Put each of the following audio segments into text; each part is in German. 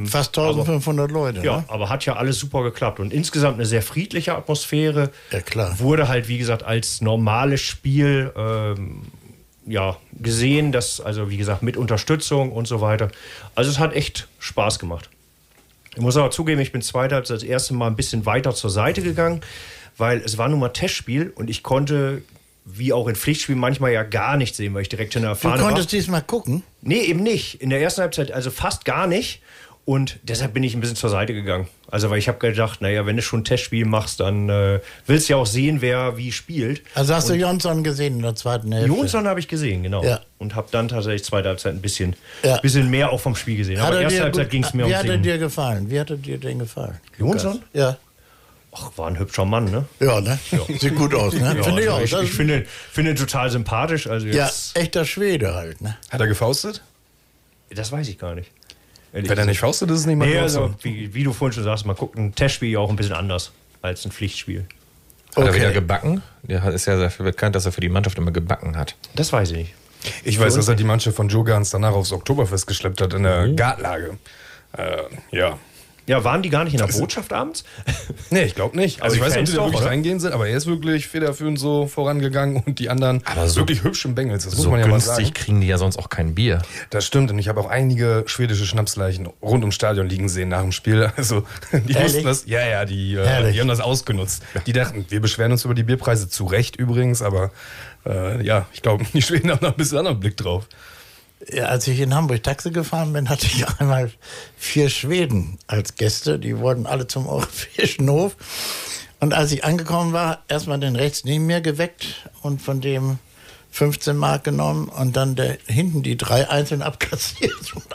Fast 1500 Leute. Ja, ne? aber hat ja alles super geklappt. Und insgesamt eine sehr friedliche Atmosphäre. Ja, klar. Wurde halt, wie gesagt, als normales Spiel gesehen, das, also wie gesagt, mit Unterstützung und so weiter. Also es hat echt Spaß gemacht. Ich muss aber zugeben, ich bin zweite das erste Mal ein bisschen weiter zur Seite gegangen, weil es war nun mal Testspiel und ich konnte, wie auch in Pflichtspielen, manchmal ja gar nicht sehen, weil ich direkt in der Fahne war. Du konntest diesmal gucken? Nee, eben nicht. In der ersten Halbzeit also fast gar nicht. Und deshalb bin ich ein bisschen zur Seite gegangen. Also, weil ich habe gedacht, naja, wenn du schon ein Testspiel machst, dann willst du ja auch sehen, wer wie spielt. Also hast du Jonsson gesehen in der zweiten Hälfte? Jonsson habe ich gesehen, genau. Ja. Und habe dann tatsächlich zweite Halbzeit ein bisschen mehr auch vom Spiel gesehen. Aber erste Halbzeit ging es mir ums Wie hat er Singen. dir gefallen? Wie hat er dir denn gefallen? Jonsson? Ja. Ach, war ein hübscher Mann, ne? Ja, ne? Sieht gut aus, ne? Ja, Finde ich auch. ich finde ihn total sympathisch. Also Ja, jetzt, echter Schwede halt, ne? Hat er gefaustet? das weiß ich gar nicht. Wenn er nicht faustet, ist es nicht mal Nee, also, wie du vorhin schon sagst, man guckt ein Testspiel ja auch ein bisschen anders als ein Pflichtspiel. Hat er Okay. wieder gebacken? Der ist ja dafür bekannt, dass er für die Mannschaft immer gebacken hat. Das weiß ich nicht. Ich weiß, dass er die Mannschaft von Joe Gans danach aufs Oktoberfest geschleppt hat in der Gartlage. Ja. Ja, waren die gar nicht in der Botschaft abends? Nee, ich glaube nicht. Also Aber ich weiß nicht, ob Fans die da doch, wirklich oder? reingehen sind, aber er ist wirklich federführend so vorangegangen und die anderen Aber so- wirklich hübsch im Bengels. Das muss So man ja mal günstig sagen. kriegen die ja sonst auch kein Bier. Das stimmt und ich habe auch einige schwedische Schnapsleichen rund ums Stadion liegen sehen nach dem Spiel. Also die Ehrlich? wussten das, die Ehrlich? haben das ausgenutzt. Die dachten, wir beschweren uns über die Bierpreise, zu Recht übrigens, aber ich glaube, die Schweden haben noch ein bisschen anderen Blick drauf. Ja, als ich in Hamburg Taxi gefahren bin, hatte ich einmal 4 Schweden als Gäste. Die wollten alle zum Europäischen Hof. Und als ich angekommen war, erstmal den rechts neben mir geweckt und von dem 15 Mark genommen und dann hinten die 3 einzeln abkassiert.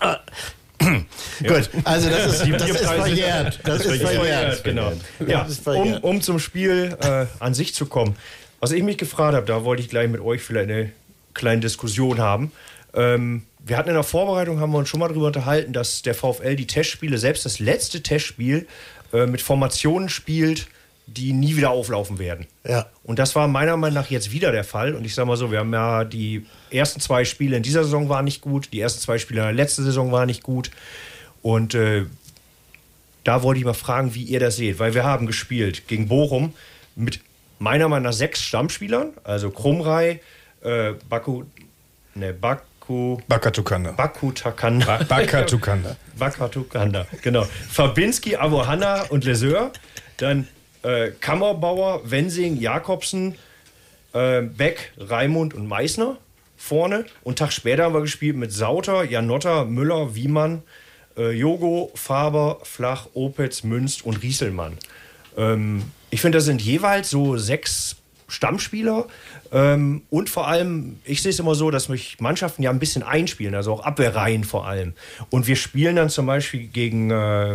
Gut, also das ist verjährt. Das ist verjährt. Genau. Das Ja, ist verjährt. um zum Spiel an sich zu kommen. Was ich mich gefragt habe, da wollte ich gleich mit euch vielleicht eine kleine Diskussion haben. Wir hatten in der Vorbereitung, haben wir uns schon mal darüber unterhalten, dass der VfL die Testspiele, selbst das letzte Testspiel, mit Formationen spielt, die nie wieder auflaufen werden. Ja. Und das war meiner Meinung nach jetzt wieder der Fall. Und ich sage mal so, wir haben ja die ersten 2 Spiele in dieser Saison waren nicht gut, die ersten 2 Spiele in der letzten Saison waren nicht gut. Und da wollte ich mal fragen, wie ihr das seht. Weil wir haben gespielt gegen Bochum mit meiner Meinung nach 6 Stammspielern. Also Krumrei, Bakatukanda. Bakatukanda, genau. Fabinski, Avohanna und Leseur. Dann Kammerbauer, Wensing, Jakobsen, Beck, Raimund und Meißner vorne. Und Tag später haben wir gespielt mit Sauter, Janotta, Müller, Wiemann, Jogo, Faber, Flach, Opitz, Münst und Rieselmann. Ich finde, das sind jeweils so 6 Stammspieler. Und vor allem, ich sehe es immer so, dass mich Mannschaften ja ein bisschen einspielen, also auch Abwehrreihen vor allem. Und wir spielen dann zum Beispiel gegen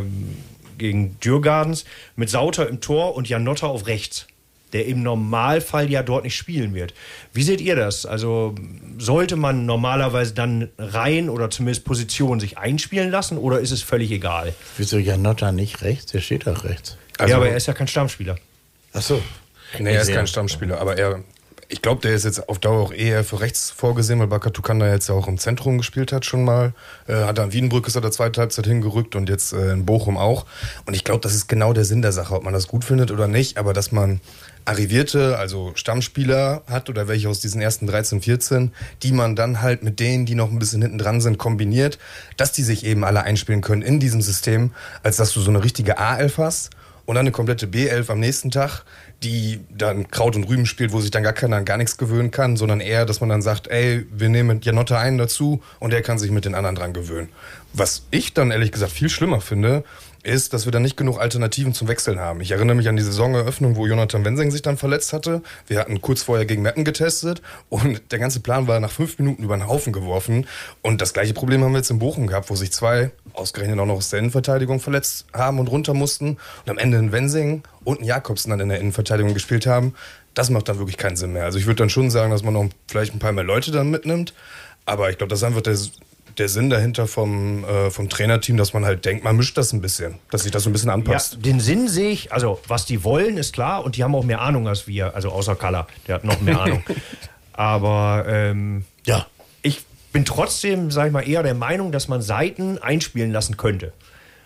Djurgardens mit Sauter im Tor und Janotta auf rechts, der im Normalfall ja dort nicht spielen wird. Wie seht ihr das? Also sollte man normalerweise dann Reihen oder zumindest Positionen sich einspielen lassen oder ist es völlig egal? Wieso Janotta nicht rechts? Der steht auch rechts. Also, ja, aber er ist ja kein Stammspieler. Ach so. Nee, er ist kein Stammspieler, aber ich glaube, der ist jetzt auf Dauer auch eher für rechts vorgesehen, weil Bakatukanda jetzt ja auch im Zentrum gespielt hat schon mal. Hat er in Wiedenbrück ist er der zweite Halbzeit hingerückt und jetzt in Bochum auch. Und ich glaube, das ist genau der Sinn der Sache, ob man das gut findet oder nicht, aber dass man Arrivierte, also Stammspieler hat oder welche aus diesen ersten 13, 14, die man dann halt mit denen, die noch ein bisschen hinten dran sind, kombiniert, dass die sich eben alle einspielen können in diesem System, als dass du so eine richtige A11 hast und dann eine komplette B11 am nächsten Tag, die dann Kraut und Rüben spielt, wo sich dann gar keiner an gar nichts gewöhnen kann, sondern eher, dass man dann sagt, ey, wir nehmen Janotta einen dazu und der kann sich mit den anderen dran gewöhnen. Was ich dann ehrlich gesagt viel schlimmer finde, ist, dass wir dann nicht genug Alternativen zum Wechseln haben. Ich erinnere mich an die Saisoneröffnung, wo Jonathan Wensing sich dann verletzt hatte. Wir hatten kurz vorher gegen Meppen getestet und der ganze Plan war nach 5 Minuten über den Haufen geworfen. Und das gleiche Problem haben wir jetzt in Bochum gehabt, wo sich 2, ausgerechnet auch noch aus der Innenverteidigung, verletzt haben und runter mussten. Und am Ende ein Wensing und ein Jakobsen dann in der Innenverteidigung gespielt haben. Das macht dann wirklich keinen Sinn mehr. Also ich würde dann schon sagen, dass man noch vielleicht ein paar mehr Leute dann mitnimmt. Aber ich glaube, das ist einfach der Sinn dahinter vom Trainerteam, dass man halt denkt, man mischt das ein bisschen, dass sich das so ein bisschen anpasst. Ja, den Sinn sehe ich, also was die wollen, ist klar und die haben auch mehr Ahnung als wir, also außer Kalla, der hat noch mehr Ahnung. Aber Ja. ich bin trotzdem, sag ich mal, eher der Meinung, dass man Seiten einspielen lassen könnte.